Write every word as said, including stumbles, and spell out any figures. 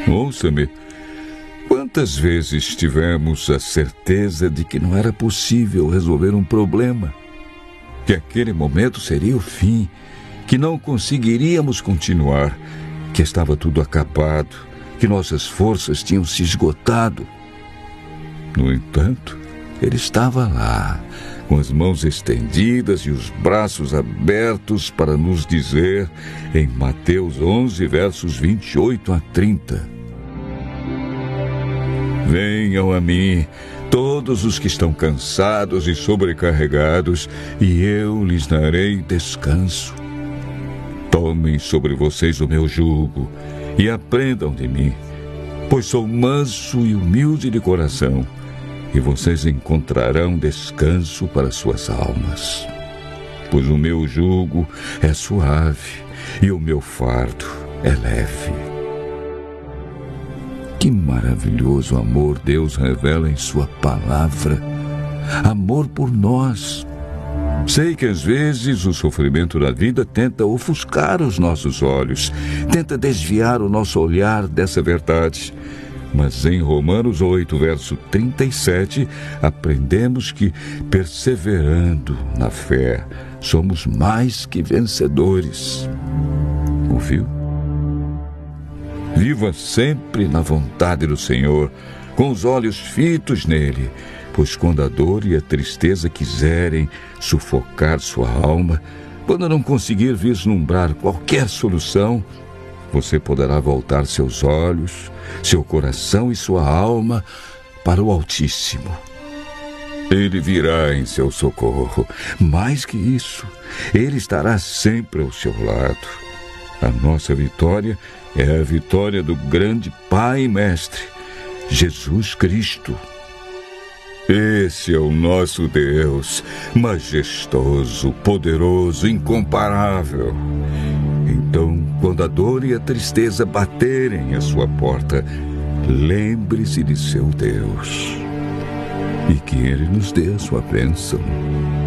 Ouça-me. Quantas vezes tivemos a certeza de que não era possível resolver um problema? Que aquele momento seria o fim, que não conseguiríamos continuar, que estava tudo acabado, que nossas forças tinham se esgotado. No entanto, ele estava lá, com as mãos estendidas e os braços abertos para nos dizer, em Mateus onze, versos vinte e oito a trinta: Venham a mim, todos os que estão cansados e sobrecarregados, e eu lhes darei descanso. Tomem sobre vocês o meu jugo e aprendam de mim, pois sou manso e humilde de coração, e vocês encontrarão descanso para suas almas. Pois o meu jugo é suave e o meu fardo é leve. Que maravilhoso amor Deus revela em sua palavra. Amor por nós. Sei que às vezes o sofrimento da vida tenta ofuscar os nossos olhos, tenta desviar o nosso olhar dessa verdade. Mas em Romanos oito, verso trinta e sete, aprendemos que, perseverando na fé, somos mais que vencedores. Ouviu? Viva sempre na vontade do Senhor, com os olhos fitos nele, pois quando a dor e a tristeza quiserem sufocar sua alma, quando não conseguir vislumbrar qualquer solução, você poderá voltar seus olhos, seu coração e sua alma para o Altíssimo. Ele virá em seu socorro. Mais que isso, ele estará sempre ao seu lado. A nossa vitória é a vitória do grande Pai e Mestre, Jesus Cristo. Esse é o nosso Deus, majestoso, poderoso, incomparável. Então, quando a dor e a tristeza baterem à sua porta, lembre-se de seu Deus e que Ele nos dê a sua bênção.